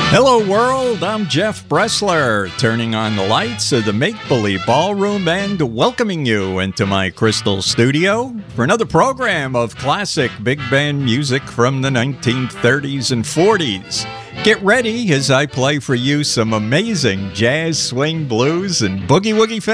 Hello world, I'm Jeff Bressler, turning on the lights of the Make Believe Ballroom and welcoming you into my crystal studio for another program of classic big band music from the 1930s and 40s. Get ready as I play for you some amazing jazz, swing, blues, and boogie woogie